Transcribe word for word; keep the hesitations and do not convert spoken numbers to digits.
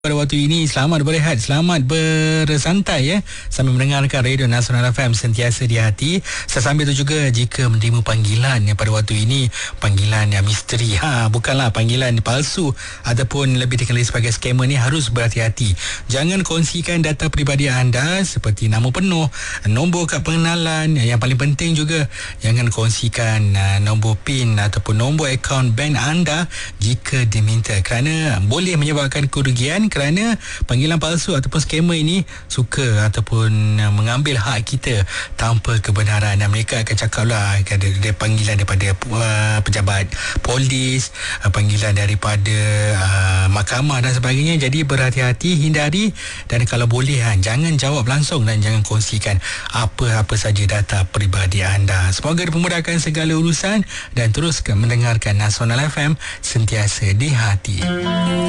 Pada waktu ini, selamat berehat, selamat bersantai ya, sambil mendengarkan Radio Nasional F M sentiasa di hati. Sesambil itu juga, jika menerima panggilan yang pada waktu ini panggilan yang misteri, ha, bukanlah panggilan palsu ataupun lebih dikenali sebagai scammer, ni harus berhati-hati. Jangan kongsikan data peribadi anda seperti nama penuh, nombor kad pengenalan. Yang paling penting juga, jangan kongsikan uh, nombor PIN ataupun nombor akaun bank anda jika diminta, kerana boleh menyebabkan kerugian. Kerana panggilan palsu ataupun scammer ini suka ataupun mengambil hak kita tanpa kebenaran, dan mereka akan cakap lah ada, ada panggilan daripada uh, pejabat polis, uh, panggilan daripada uh, mahkamah dan sebagainya. Jadi berhati-hati, hindari, dan kalau boleh ha, jangan jawab langsung dan jangan kongsikan apa-apa saja data peribadi anda. Semoga dipermudahkan segala urusan dan teruskan mendengarkan Nasional F M sentiasa di hati.